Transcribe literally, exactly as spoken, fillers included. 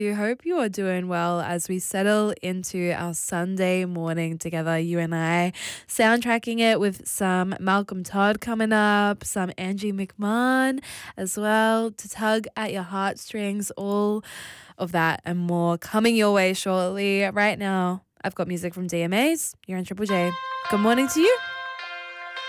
We hope you are doing well as we settle into our Sunday morning together, you and I, soundtracking it with some Malcolm Todd coming up, some Angie McMahon as well to tug at your heartstrings, all of that and more coming your way shortly. Right now, I've got music from D M As. You're on Triple J. Good morning to you.